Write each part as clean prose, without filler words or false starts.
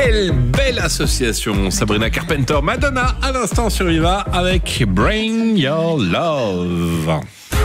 Quelle belle association. Sabrina Carpenter, Madonna, à l'instant sur Viva avec Bring Your Love.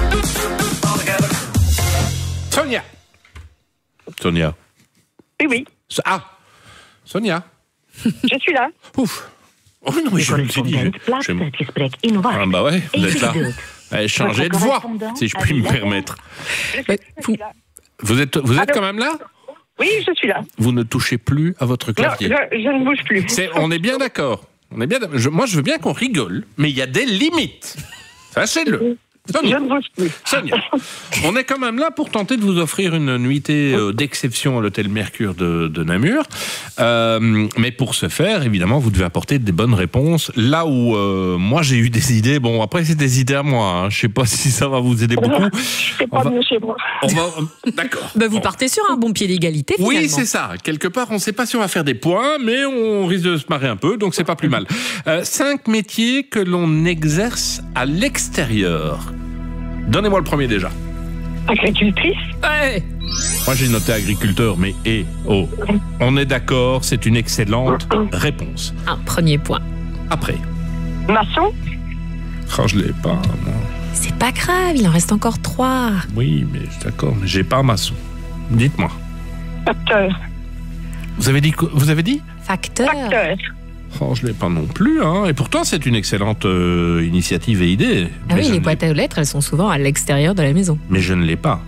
Sonia. Sonia. Oui. Ah, Sonia. Je suis là. Ouf. Oh non, mais je me suis dit... Ah bah ouais, vous êtes là. Allez, changez de voix, si je puis me permettre. Vous êtes quand même là ? Oui, je suis là. Vous ne touchez plus à votre clavier. Non, je ne bouge plus. On est bien d'accord. Moi, je veux bien qu'on rigole, mais il y a des limites. Sachez-le. Sonia. Je ne bouge plus. Sonia, on est quand même là pour tenter de vous offrir une nuitée d'exception à l'hôtel Mercure de Namur. Mais pour ce faire, évidemment, vous devez apporter des bonnes réponses. Là où moi, j'ai eu des idées. Bon, après, c'est des idées à moi. Hein. Je ne sais pas si ça va vous aider beaucoup. Je ne pas mieux chez moi. D'accord. Vous partez sur un bon pied d'égalité, finalement. Oui, c'est ça. Quelque part, on ne sait pas si on va faire des points, mais on risque de se marrer un peu, donc c'est pas plus mal. 5 métiers que l'on exerce à l'extérieur. Donnez-moi le premier déjà. Agricultrice. Ouais. Moi, j'ai noté agriculteur, mais on est d'accord, c'est une excellente réponse. Un premier point. Après. Maçon. Oh, je l'ai pas, moi. C'est pas grave, il en reste encore 3. Oui, mais d'accord, mais j'ai pas maçon. Dites-moi. Facteur. Vous avez dit Facteur. Oh, je l'ai pas non plus, hein. Et pourtant, c'est une excellente initiative et idée. Ah oui, les boîtes aux lettres, elles sont souvent à l'extérieur de la maison. Mais je ne l'ai pas.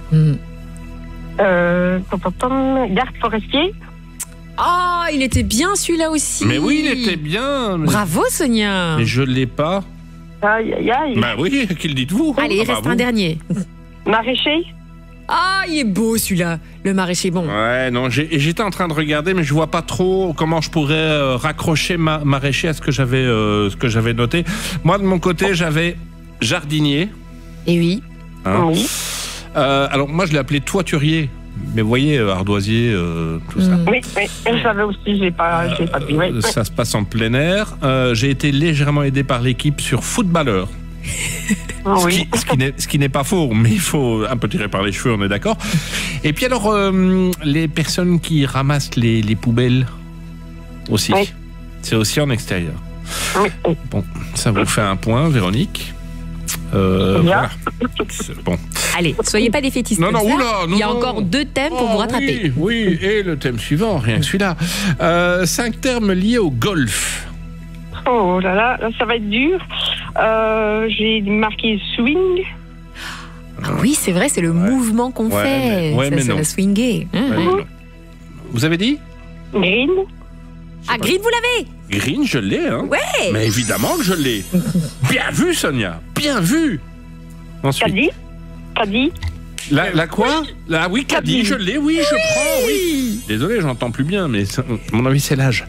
Garde forestier. Oh, il était bien celui-là aussi. Mais oui, il était bien. Bravo, Sonia. Mais je ne l'ai pas. Aïe. Bah oui, qui le dites-vous? Allez, il reste un dernier. Maraîcher. Ah, il est beau celui-là, le maraîcher bon. Ouais, non, j'étais en train de regarder, mais je vois pas trop comment je pourrais raccrocher maraîcher à ce que j'avais noté. Moi, de mon côté, j'avais jardinier. Et oui. Hein. Oui. Alors, moi, je l'ai appelé toiturier. Mais vous voyez, ardoisier, tout ça. Oui, je savais aussi, j'ai pas dit. Oui. Ça se passe en plein air. J'ai été légèrement aidé par l'équipe sur footballeur. Oui. Ce qui n'est pas faux, mais il faut un peu tirer par les cheveux, on est d'accord. Et puis alors, les personnes qui ramassent les poubelles aussi. Oui. C'est aussi en extérieur. Oui. Bon, ça vous fait un point, Véronique. Voilà. Bon. Allez, soyez pas défaitistes. Non, comme ça. oula, non. Il y a encore 2 thèmes pour vous rattraper. Oui, et le thème suivant, rien que celui-là. 5 termes liés au golf. Oh là, ça va être dur. J'ai marqué swing. Ah oui, c'est vrai, c'est le mouvement qu'on fait. Mais Ça non. va swinguer. Ouais, mais non. Vous avez dit Green. Ah, Green, vous l'avez? Green, je l'ai, hein. Ouais. Mais évidemment que je l'ai. Bien vu, Sonia. Bien vu. Ensuite. Caddy. La quoi? Oui, caddie, je l'ai, oui, je prends, oui. Désolé, j'entends plus bien, mais à mon avis, c'est l'âge.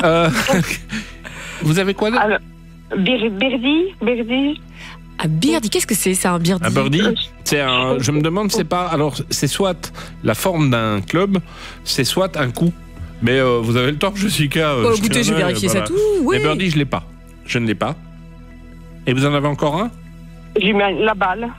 Vous avez quoi là? Birdie. Ah, birdie, qu'est-ce que c'est? C'est un birdie? Un birdie, je me demande, c'est pas... Alors, c'est soit la forme d'un club, c'est soit un coup. Mais vous avez le temps, Jessica. Écoutez, je vais vérifier ça tout. Oui. Les birdies, je l'ai pas. Je ne l'ai pas. Et vous en avez encore un? J'ai mis la balle.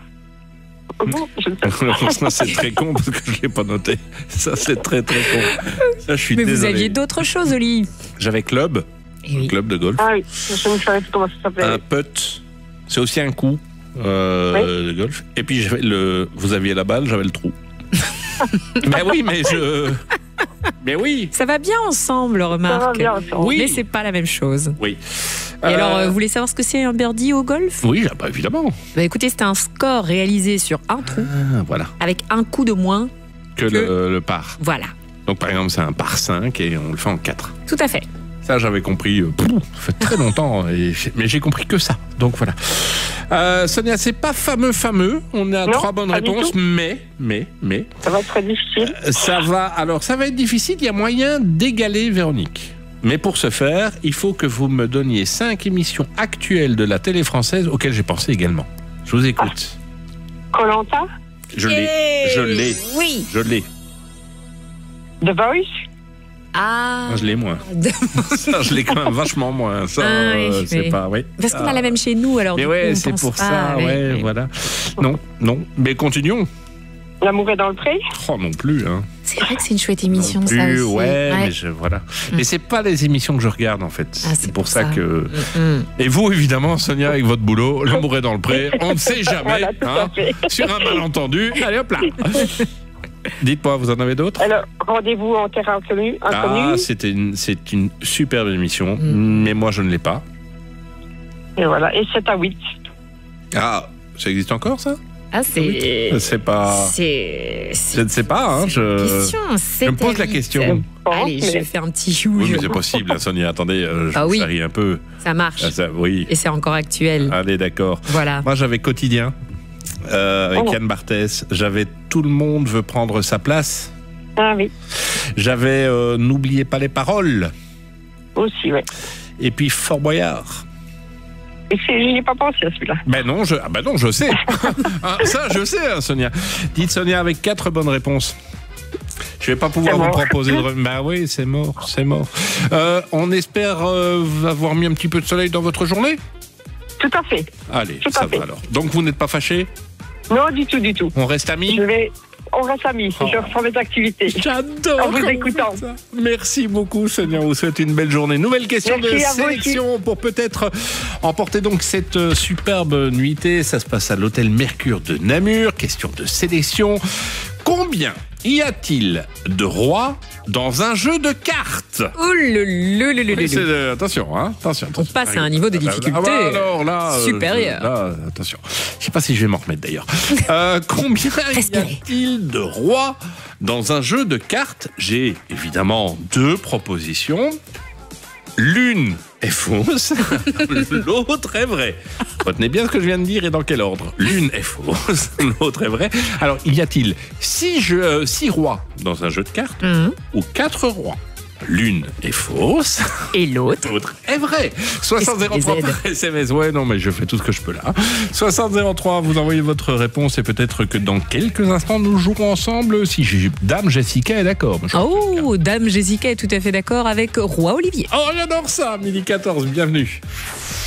Ça, c'est très con parce que je l'ai pas noté. Ça, c'est très très con. Ça, je suis Mais désolé. vous aviez d'autres choses, Oli. J'avais club. Et oui. Club de golf. Ah oui, je ne savais plus comment ça s'appelait. Un putt. C'est aussi un coup de golf. Et puis, vous aviez la balle, j'avais le trou. Mais oui, mais oui. Ça va bien ensemble, remarque. Ça va bien ensemble. Oui. Mais c'est pas la même chose. Oui. Et alors, vous voulez savoir ce que c'est un birdie au golf? Oui, bah, évidemment. Bah écoutez, c'est un score réalisé sur un trou Voilà. avec un coup de moins. Que le par. Voilà. Donc, par exemple, c'est un par 5 et on le fait en 4. Tout à fait. Ça, j'avais compris, ça fait très longtemps, mais j'ai compris que ça. Donc voilà. Sonia, c'est pas fameux. On est à 3 bonnes réponses, mais. Ça va être très difficile. Ça va être difficile. Il y a moyen d'égaler Véronique. Mais pour ce faire, il faut que vous me donniez 5 émissions actuelles de la télé française auxquelles j'ai pensé également. Je vous écoute. Koh-Lanta. Je l'ai. Oui. Je l'ai. The Voice. Ah. Je l'ai moins. Ça, je l'ai quand même vachement moins. Ça, oui, c'est mais... pas. Oui. Parce qu'on a la même chez nous, alors. Mais du ouais, coup, on c'est pense pour pas, ça. Ouais, voilà. Non. Mais continuons. L'amour est dans le pré. Oh, non plus, hein. C'est vrai que c'est une chouette émission, Non ça plus, aussi. ouais, mais voilà. Mais c'est pas les émissions que je regarde, en fait. Ah, c'est pour ça que... Et vous, évidemment, Sonia, avec votre boulot, l'amour est dans le pré, on ne sait jamais, Voilà, tout à fait. sur un malentendu, allez hop là. Dites-moi, vous en avez d'autres? Alors, rendez-vous en terre inconnue. Ah, c'est une superbe émission, mais moi, je ne l'ai pas. Et voilà, et 7 à 8. Ah, ça existe encore, ça? Ah, c'est... C'est pas... Je ne sais pas, hein, je me pose la question. Allez, je vais faire un petit chou. Oui, mais c'est possible, hein, Sonia, attendez, je vous charrie un peu. Ça marche. Ah, oui. Et c'est encore actuel. Allez, d'accord. Voilà. Moi, j'avais Quotidien, avec Yann Barthès. J'avais Tout le monde veut prendre sa place. Ah oui. J'avais N'oubliez pas les paroles. Aussi, oui. Et puis Fort Boyard. Et je n'y ai pas pensé à celui-là. Ben non, je sais. Ah, ça, je sais, hein, Sonia. Dites, Sonia, avec 4 bonnes réponses. Je vais pas pouvoir vous proposer de... Bah oui, c'est mort. On espère avoir mis un petit peu de soleil dans votre journée? Tout à fait. Allez, ça va alors. Donc vous n'êtes pas fâché? Non, du tout, du tout. On reste amis? On reste amis. Je reprends mes activités. J'adore. En vous écoutant. Merci beaucoup, Sonia. On vous souhaite une belle journée. Nouvelle question de sélection pour peut-être emporter donc cette superbe nuitée. Ça se passe à l'hôtel Mercure de Namur. Question de sélection. Combien y a-t-il de rois dans un jeu de cartes? Attention, hein, attention. On passe à un niveau de difficulté supérieur. Là, attention. Je sais pas si je vais m'en remettre d'ailleurs. Combien y a-t-il de rois dans un jeu de cartes? J'ai évidemment 2 propositions. L'une est fausse, l'autre est vraie. Retenez bien ce que je viens de dire et dans quel ordre. L'une est fausse, l'autre est vraie. Alors, y a-t-il 6 rois dans un jeu de cartes ou 4 rois? L'une est fausse. Et l'autre est vraie. 6003 par SMS. Ouais, non, mais je fais tout ce que je peux là. 6003, vous envoyez votre réponse et peut-être que dans quelques instants, nous jouerons ensemble. Si Dame Jessica est d'accord. Oh, Dame Jessica est tout à fait d'accord avec Roi Olivier. Oh, j'adore ça. Midi 14, bienvenue.